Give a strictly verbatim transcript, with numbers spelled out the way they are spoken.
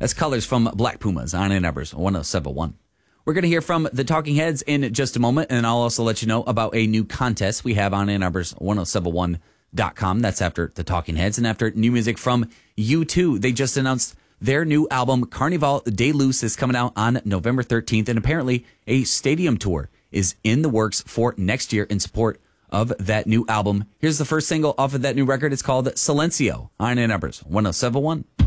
That's Colors from Black Pumas on Ann Arbor's one oh seven point one. We're going to hear from the Talking Heads in just a moment, and I'll also let you know about a new contest we have on Ann Arbor's one oh seven one dot com. That's after the Talking Heads and after new music from U two. They just announced their new album, Carnival de Luz, is coming out on November thirteenth, and apparently a stadium tour is in the works for next year in support of that new album. Here's the first single off of that new record. It's called Silencio on Ann Arbor's one oh seven point one.